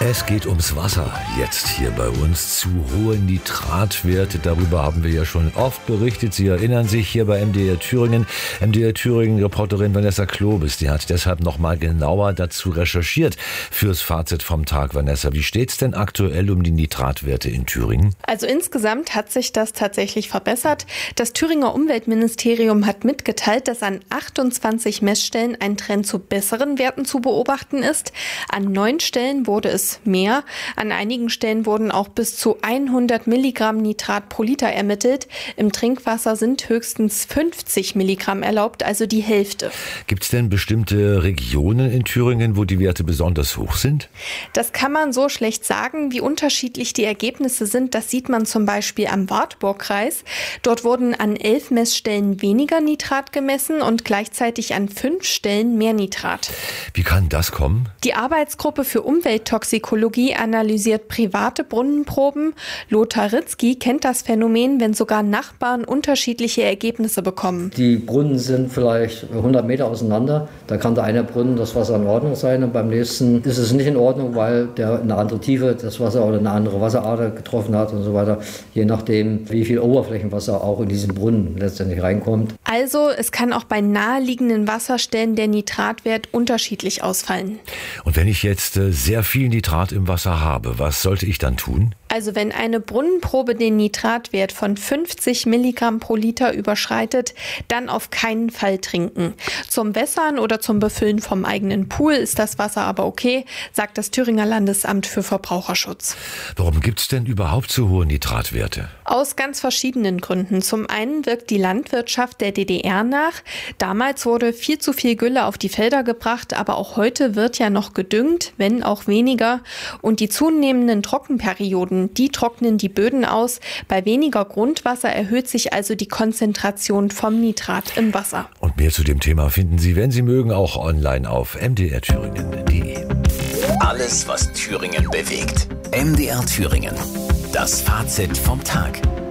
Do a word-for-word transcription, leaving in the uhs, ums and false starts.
Es geht ums Wasser jetzt hier bei uns. Zu hohe Nitratwerte, darüber haben wir ja schon oft berichtet. Sie erinnern sich hier bei M D R Thüringen. M D R Thüringen-Reporterin Vanessa Klobes, die hat deshalb nochmal genauer dazu recherchiert fürs Fazit vom Tag. Vanessa, wie steht's denn aktuell um die Nitratwerte in Thüringen? Also insgesamt hat sich das tatsächlich verbessert. Das Thüringer Umweltministerium hat mitgeteilt, dass an achtundzwanzig Messstellen ein Trend zu besseren Werten zu beobachten ist. An neun Stellen wurde es mehr. An einigen Stellen wurden auch bis zu hundert Milligramm Nitrat pro Liter ermittelt. Im Trinkwasser sind höchstens fünfzig Milligramm erlaubt, also die Hälfte. Gibt es denn bestimmte Regionen in Thüringen, wo die Werte besonders hoch sind? Das kann man so schlecht sagen. Wie unterschiedlich die Ergebnisse sind, das sieht man zum Beispiel am Wartburgkreis. Dort wurden an elf Messstellen weniger Nitrat gemessen und gleichzeitig an fünf Stellen mehr Nitrat. Wie kann das kommen? Die Arbeitsgruppe für Umwelttoxikologie analysiert private Brunnenproben. Lothar Ritzky kennt das Phänomen, wenn sogar Nachbarn unterschiedliche Ergebnisse bekommen. Die Brunnen sind vielleicht hundert Meter auseinander. Da kann der eine Brunnen das Wasser in Ordnung sein und beim nächsten ist es nicht in Ordnung, weil der eine andere Tiefe das Wasser oder eine andere Wasserader getroffen hat und so weiter. Je nachdem, wie viel Oberflächenwasser auch in diesen Brunnen letztendlich reinkommt. Also es kann auch bei naheliegenden Wasserstellen der Nitratwert unterschiedlich ausfallen. Und wenn ich jetzt äh, sehr viel Nitrat im Wasser habe, was sollte ich dann tun? Also wenn eine Brunnenprobe den Nitratwert von fünfzig Milligramm pro Liter überschreitet, dann auf keinen Fall trinken. Zum Wässern oder zum Befüllen vom eigenen Pool ist das Wasser aber okay, sagt das Thüringer Landesamt für Verbraucherschutz. Warum gibt es denn überhaupt so hohe Nitratwerte? Aus ganz verschiedenen Gründen. Zum einen wirkt die Landwirtschaft der D D R nach. Damals wurde viel zu viel Gülle auf die Felder gebracht, aber auch heute wird ja noch gedüngt, wenn auch weniger. Und die zunehmenden Trockenperioden, die trocknen die Böden aus. Bei weniger Grundwasser erhöht sich also die Konzentration vom Nitrat im Wasser. Und mehr zu dem Thema finden Sie, wenn Sie mögen, auch online auf m d r thüringen punkt d e. Alles, was Thüringen bewegt. M D R Thüringen. Das Fazit vom Tag.